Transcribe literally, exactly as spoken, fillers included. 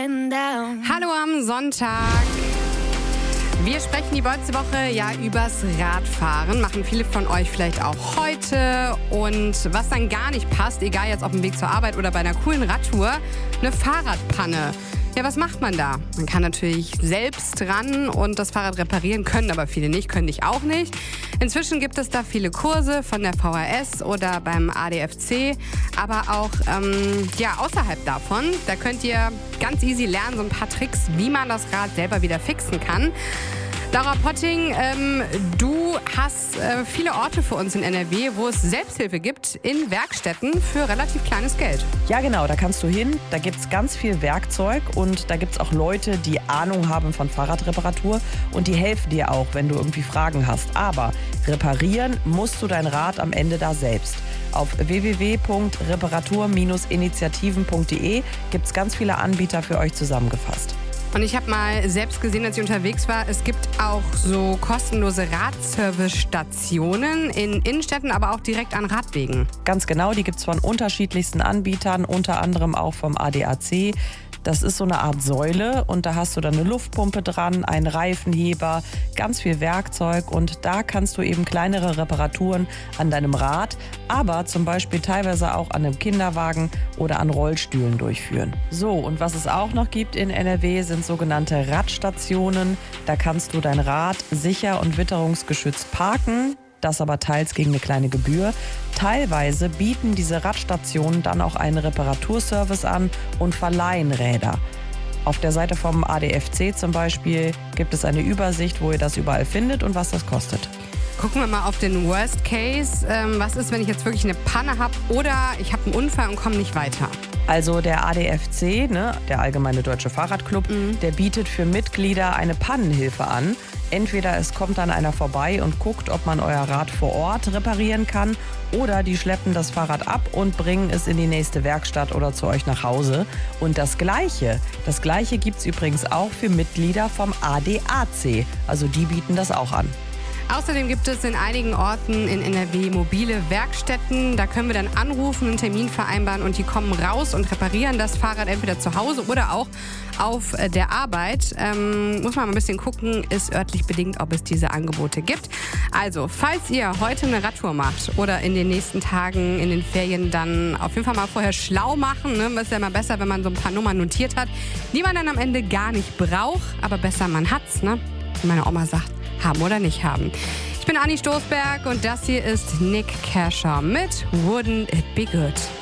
getting down. Hallo am Sonntag. Wir sprechen die letzte Woche ja übers Radfahren. Machen viele von euch vielleicht auch heute. Und was dann gar nicht passt, egal jetzt auf dem Weg zur Arbeit oder bei einer coolen Radtour, eine Fahrradpanne. Ja, was macht man da? Man kann natürlich selbst ran und das Fahrrad reparieren, können aber viele nicht, können dich auch nicht. Inzwischen gibt es da viele Kurse von der V H S oder beim A D F C, aber auch ähm, ja, außerhalb davon. Da könnt ihr ganz easy lernen, so ein paar Tricks, wie man das Rad selber wieder fixen kann. Laura Potting, ähm, du hast äh, viele Orte für uns in N R W, wo es Selbsthilfe gibt in Werkstätten für relativ kleines Geld. Ja genau, da kannst du hin, da gibt es ganz viel Werkzeug und da gibt es auch Leute, die Ahnung haben von Fahrradreparatur und die helfen dir auch, wenn du irgendwie Fragen hast. Aber reparieren musst du dein Rad am Ende da selbst. Auf w w w punkt reparatur Bindestrich initiativen punkt d e gibt es ganz viele Anbieter für euch zusammengefasst. Und ich habe mal selbst gesehen, als ich unterwegs war, es gibt auch so kostenlose Radservice-Stationen in Innenstädten, aber auch direkt an Radwegen. Ganz genau, die gibt es von unterschiedlichsten Anbietern, unter anderem auch vom A D A C. Das ist so eine Art Säule und da hast du dann eine Luftpumpe dran, einen Reifenheber, ganz viel Werkzeug und da kannst du eben kleinere Reparaturen an deinem Rad, aber zum Beispiel teilweise auch an einem Kinderwagen oder an Rollstühlen durchführen. So, und was es auch noch gibt in N R W sind sogenannte Radstationen. Da kannst du dein Rad sicher und witterungsgeschützt parken. Das aber teils gegen eine kleine Gebühr. Teilweise bieten diese Radstationen dann auch einen Reparaturservice an und verleihen Räder. Auf der Seite vom A D F C zum Beispiel gibt es eine Übersicht, wo ihr das überall findet und was das kostet. Gucken wir mal auf den Worst Case. Ähm, was ist, wenn ich jetzt wirklich eine Panne habe oder ich habe einen Unfall und komme nicht weiter? Also der A D F C, ne, der Allgemeine Deutsche Fahrradclub, mhm. der bietet für Mitglieder eine Pannenhilfe an. Entweder es kommt dann einer vorbei und guckt, ob man euer Rad vor Ort reparieren kann, oder die schleppen das Fahrrad ab und bringen es in die nächste Werkstatt oder zu euch nach Hause. Und das Gleiche, das Gleiche gibt es übrigens auch für Mitglieder vom A D A C. Also die bieten das auch an. Außerdem gibt es in einigen Orten in N R W mobile Werkstätten. Da können wir dann anrufen, einen Termin vereinbaren und die kommen raus und reparieren das Fahrrad entweder zu Hause oder auch auf der Arbeit. Ähm, muss man mal ein bisschen gucken, ist örtlich bedingt, ob es diese Angebote gibt. Also, falls ihr heute eine Radtour macht oder in den nächsten Tagen, in den Ferien, dann auf jeden Fall mal vorher schlau machen. Ne? Ist ja immer besser, wenn man so ein paar Nummern notiert hat, die man dann am Ende gar nicht braucht. Aber besser, man hat's, ne? Wie meine Oma sagt. Haben oder nicht haben. Ich bin Anni Stoßberg und das hier ist Nick Kershaw mit Wouldn't It Be Good.